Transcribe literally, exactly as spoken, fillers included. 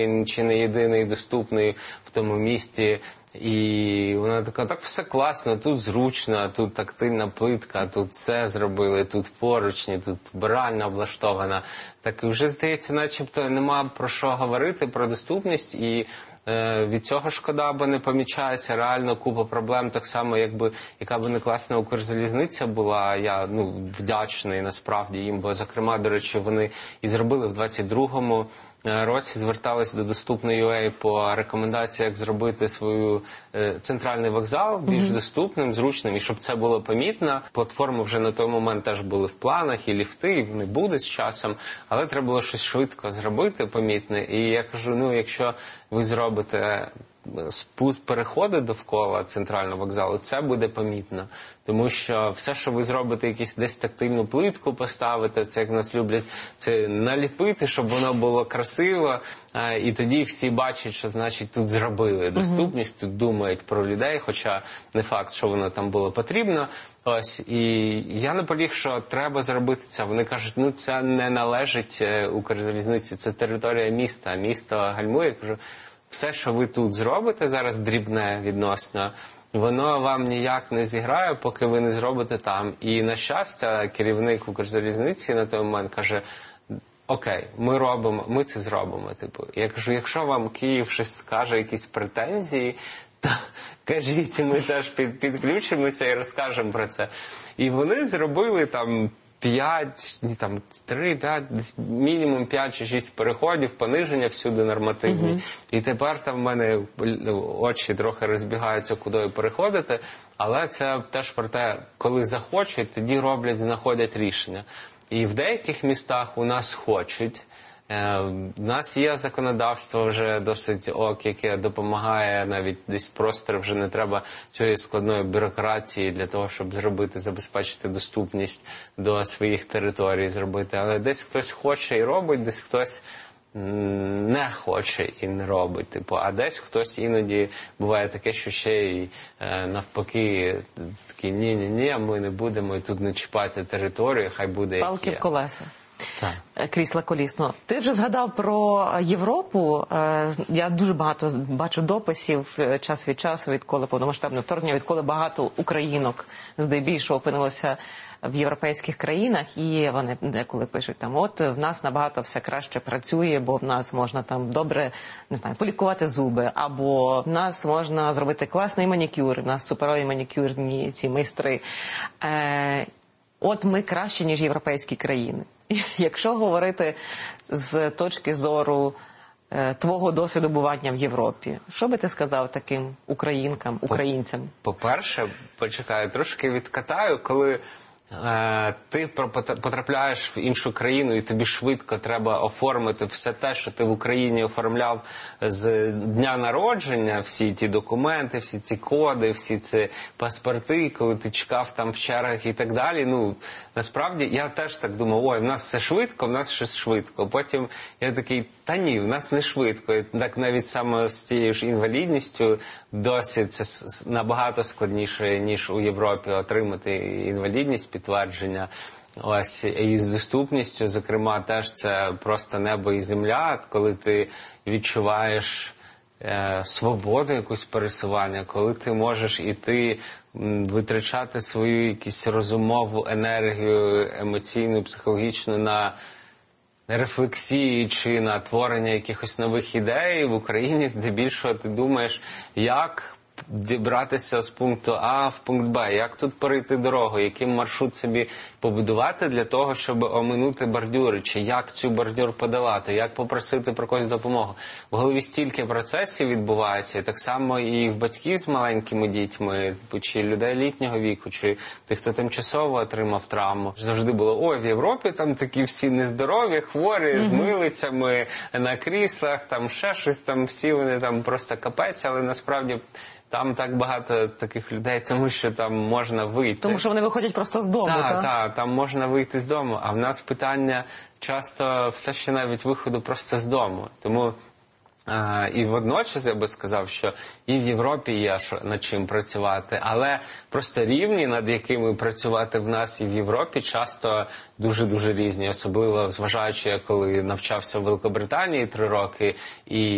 Він чи не єдиний доступний в тому місті. І вона така, так все класно, тут зручно, тут тактильна плитка, тут це зробили, тут поручні, тут вбиральня облаштована. Так і вже, здається, начебто нема про що говорити, про доступність, і е, від цього шкода, бо не помічається реально купа проблем, так само, якби, яка б не класна Укрзалізниця була, я ну, вдячний насправді їм, бо, зокрема, до речі, вони і зробили в двадцять другому році, звертались до Доступно.ua по рекомендації, як зробити свою е, центральний вокзал більш mm-hmm. доступним, зручним, і щоб це було помітно. Платформи вже на той момент теж були в планах, і ліфти, і вони будуть з часом, але треба було щось швидко зробити, помітне. І я кажу, ну, якщо ви зробите спуск, переходи довкола центрального вокзалу, це буде помітно. Тому що все, що ви зробите, якісь десь тактильну плитку поставити, це, як нас люблять, це наліпити, щоб воно було красиво, і тоді всі бачать, що, значить, тут зробили доступність, тут думають про людей, хоча не факт, що воно там було потрібно. Ось, і я наполіг, що треба зробити це. Вони кажуть, ну, це не належить Укрзалізниці, це територія міста, місто гальмує. Я кажу, все, що ви тут зробите зараз дрібне відносно, воно вам ніяк не зіграє, поки ви не зробите там. І, на щастя, керівник Укрзалізниці на той момент каже, окей, ми робимо, ми це зробимо. Типу, я кажу, якщо вам Київ щось скаже, якісь претензії, то кажіть, ми теж під, підключимося і розкажемо про це. І вони зробили там п'ять, ні, там, три, п'ять, мінімум п'ять чи шість переходів, пониження всюди нормативні. Mm-hmm. І тепер там в мене очі трохи розбігаються, куди переходити, але це теж про те, коли захочуть, тоді роблять, знаходять рішення. І в деяких містах у нас хочуть. У нас є законодавство вже досить ок, яке допомагає, навіть десь простір, вже не треба цієї складної бюрократії для того, щоб зробити, забезпечити доступність до своїх територій зробити. Але десь хтось хоче і робить, десь хтось не хоче і не робить. Типу, а десь хтось іноді буває таке, що ще й навпаки такі ні-ні-ні, ми не будемо і тут не чіпати територію, хай буде як є. Палки в колеса. Так. Крісла колісно. Ти вже згадав про Європу. Я дуже багато бачу дописів час від часу, відколи повномасштабне вторгнення, відколи багато українок здебільшого опинилося в європейських країнах, і вони деколи пишуть там, от в нас набагато все краще працює, бо в нас можна там добре, не знаю, полікувати зуби, або в нас можна зробити класний манікюр, в нас суперові манікюрні ці майстри. Е, от ми краще, ніж європейські країни. Якщо говорити з точки зору е, твого досвіду бування в Європі, що би ти сказав таким українкам, українцям? По-перше, почекаю, трошки відкатаю, коли е, ти потрапляєш в іншу країну і тобі швидко треба оформити все те, що ти в Україні оформляв з дня народження, всі ті документи, всі ці коди, всі ці паспорти, коли ти чекав там в чергах і так далі. Ну, насправді, я теж так думав, ой, в нас все швидко, в нас щось швидко. Потім я такий, та ні, в нас не швидко. І так навіть саме з цією ж інвалідністю досі це набагато складніше, ніж у Європі отримати інвалідність, підтвердження. Ось, і з доступністю, зокрема, теж це просто небо і земля, коли ти відчуваєш е, свободу якусь пересування, коли ти можеш іти, витрачати свою якусь розумову енергію, емоційну, психологічну на рефлексії чи на творення якихось нових ідей. В Україні здебільшого ти думаєш, як дібратися з пункту А в пункт Б, як тут перейти дорогу, який маршрут собі побудувати для того, щоб оминути бордюри, чи як цю бордюр подолати, як попросити про якусь допомогу. В голові стільки процесів відбувається, і так само і в батьків з маленькими дітьми, чи людей літнього віку, чи тих, хто тимчасово отримав травму. Завжди було, ой, в Європі там такі всі нездорові, хворі, mm-hmm. з милицями, на кріслах, там ще щось, там всі вони там просто капець, але насправді там так багато таких людей, тому що там можна вийти. Тому що вони виходять просто з дому, так? Так, так, там можна вийти з дому. А в нас питання часто все ще навіть виходу просто з дому. Тому а, і водночас я би сказав, що і в Європі є що, над чим працювати, але просто рівні, над якими працювати в нас і в Європі, часто дуже-дуже різні. Особливо зважаючи, я коли навчався в Великобританії три роки, і